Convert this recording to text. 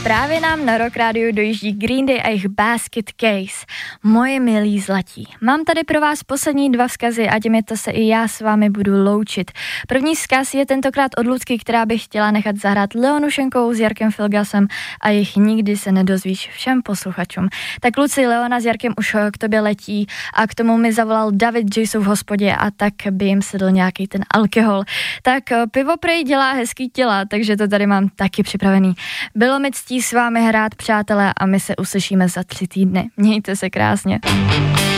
Právě nám na Rock Rádiu dojíždí Green Day a jejich Basket Case. Moje milí zlatí. Mám tady pro vás poslední 2 vzkazy a těmito se i já s vámi budu loučit. První vzkaz je tentokrát od Lucky, která by chtěla nechat zahrát Leonu Šenkovou s Jarkem Filgasem a jich nikdy se nedozvíš všem posluchačům. Tak Luci, Leona s Jarkem už k tobě letí a k tomu mi zavolal David, že jsou v hospodě a tak by jim sedl nějaký ten alkohol. Tak pivo prej dělá hezký těla, takže to tady mám taky připravený. Bylo mi ctí s vámi hrát, přátelé, a my se uslyšíme za 3 týdny. Mějte se krásně.